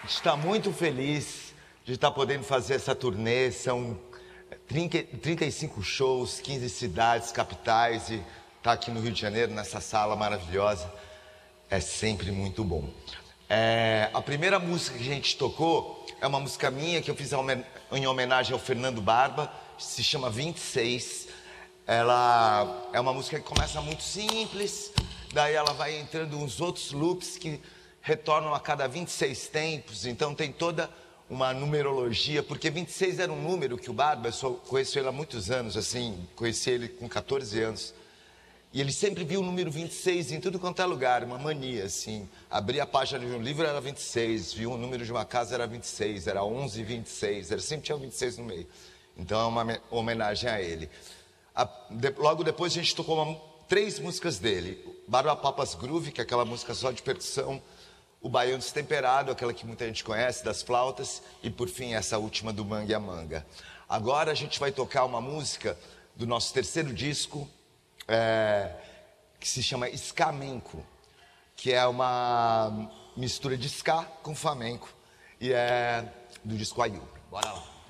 A gente está muito feliz de estar podendo fazer essa turnê. São 35 shows, 15 cidades, capitais, e estar aqui no Rio de Janeiro, nessa sala maravilhosa, é sempre muito bom. A primeira música que a gente tocou é uma música minha que eu fiz em homenagem ao Fernando Barba, se chama 26. Ela é uma música que começa muito simples, daí ela vai entrando uns outros loops que retornam a cada 26 tempos, então tem toda uma numerologia, porque 26 era um número que o Barba, eu só conheço ele há muitos anos, assim, conheci ele com 14 anos, e ele sempre viu o número 26 em tudo quanto é lugar, uma mania, assim, abria a página de um livro, era 26, viu o número de uma casa, era 26, era 11, 26, sempre tinha um 26 no meio, então é uma homenagem a ele. Logo depois a gente tocou 3 músicas dele, Barba Papas Groove, que é aquela música só de percussão, o Baião Destemperado, aquela que muita gente conhece, das flautas, e por fim essa última do Mangue a Manga. Agora a gente vai tocar uma música do nosso terceiro disco, que se chama Skamenco, que é uma mistura de ska com flamenco, e é do disco Ayu. Bora lá.